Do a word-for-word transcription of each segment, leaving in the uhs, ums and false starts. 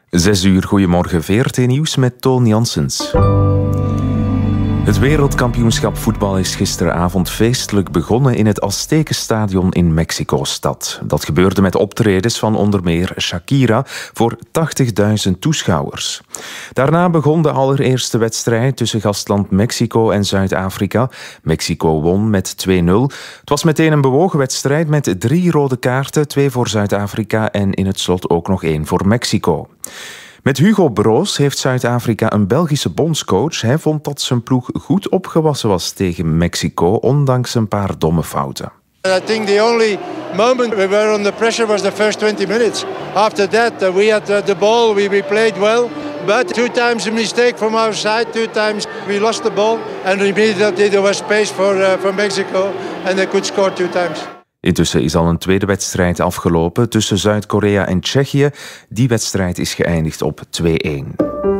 Zes uur, goedemorgen, V R T Nieuws met Toon Janssens. Het wereldkampioenschap voetbal is gisteravond feestelijk begonnen in het Aztekenstadion in Mexico-stad. Dat gebeurde met optredens van onder meer Shakira voor tachtigduizend toeschouwers. Daarna begon de allereerste wedstrijd tussen gastland Mexico en Zuid-Afrika. Mexico won met twee nul. Het was meteen een bewogen wedstrijd met drie rode kaarten, twee voor Zuid-Afrika en in het slot ook nog één voor Mexico. Met Hugo Broos heeft Zuid-Afrika een Belgische bondscoach. Hij vond dat zijn ploeg goed opgewassen was tegen Mexico, ondanks een paar domme fouten. I think the only moment we were under pressure was the first twenty minutes. After that, uh, we had uh, the ball, we, we played well. But two times a mistake from our side, two times we lost the ball. And immediately there was space for, uh, for Mexico and they could score two times. Intussen is al een tweede wedstrijd afgelopen tussen Zuid-Korea en Tsjechië. Die wedstrijd is geëindigd op twee-een.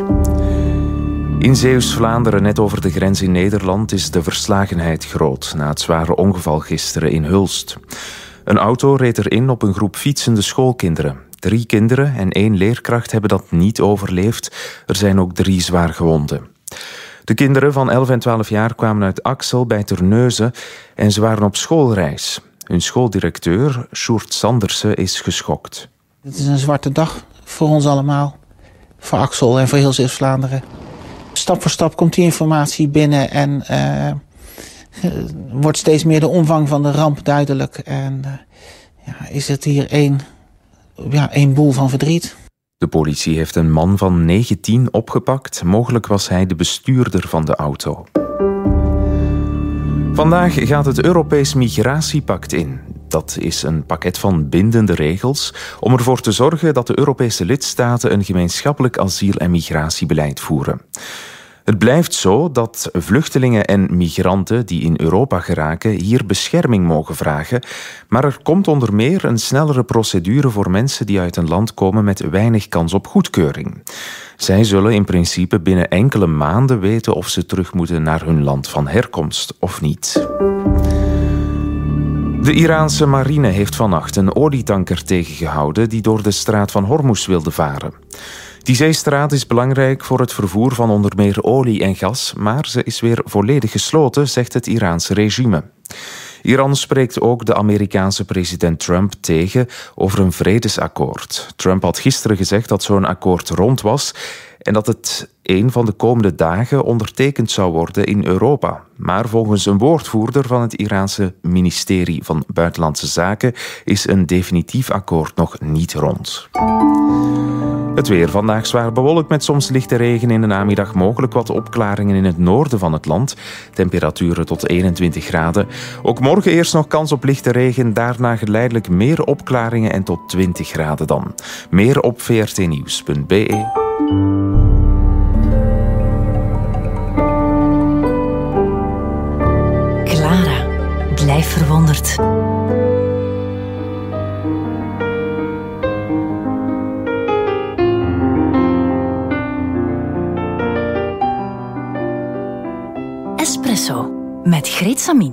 In Zeeuws-Vlaanderen, net over de grens in Nederland, is de verslagenheid groot na het zware ongeval gisteren in Hulst. Een auto reed erin op een groep fietsende schoolkinderen. Drie kinderen en één leerkracht hebben dat niet overleefd. Er zijn ook drie zwaar gewonden. De kinderen van elf en twaalf jaar kwamen uit Axel bij Terneuzen en ze waren op schoolreis. Hun schooldirecteur, Sjoerd Sandersen, is geschokt. Het is een zwarte dag voor ons allemaal. Voor Axel en voor heel Zeeuws-Vlaanderen. Stap voor stap komt die informatie binnen en uh, wordt steeds meer de omvang van de ramp duidelijk. En uh, ja, is het hier één, ja, één boel van verdriet. De politie heeft een man van negentien opgepakt. Mogelijk was hij de bestuurder van de auto. Vandaag gaat het Europees Migratiepact in. Dat is een pakket van bindende regels om ervoor te zorgen dat de Europese lidstaten een gemeenschappelijk asiel- en migratiebeleid voeren. Het blijft zo dat vluchtelingen en migranten die in Europa geraken hier bescherming mogen vragen, maar er komt onder meer een snellere procedure voor mensen die uit een land komen met weinig kans op goedkeuring. Zij zullen in principe binnen enkele maanden weten of ze terug moeten naar hun land van herkomst of niet. De Iraanse marine heeft vannacht een olietanker tegengehouden die door de straat van Hormuz wilde varen. Die zeestraat is belangrijk voor het vervoer van onder meer olie en gas, maar ze is weer volledig gesloten, zegt het Iraanse regime. Iran spreekt ook de Amerikaanse president Trump tegen over een vredesakkoord. Trump had gisteren gezegd dat zo'n akkoord rond was en dat het een van de komende dagen ondertekend zou worden in Europa. Maar volgens een woordvoerder van het Iraanse ministerie van Buitenlandse Zaken is een definitief akkoord nog niet rond. Het weer vandaag zwaar bewolkt met soms lichte regen in de namiddag. Mogelijk wat opklaringen in het noorden van het land. Temperaturen tot eenentwintig graden. Ook morgen eerst nog kans op lichte regen. Daarna geleidelijk meer opklaringen en tot twintig graden dan. Meer op v r t nieuws punt b e. Clara, blijf verwonderd. Espresso met Greet Samin.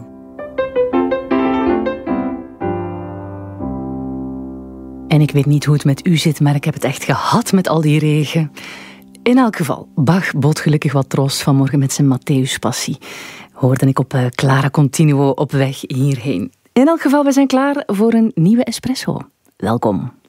En ik weet niet hoe het met u zit, maar ik heb het echt gehad met al die regen. In elk geval, Bach bood gelukkig wat troost vanmorgen met zijn Matthäus-passie. Hoorde ik op uh, Clara Continuo op weg hierheen. In elk geval, we zijn klaar voor een nieuwe Espresso. Welkom.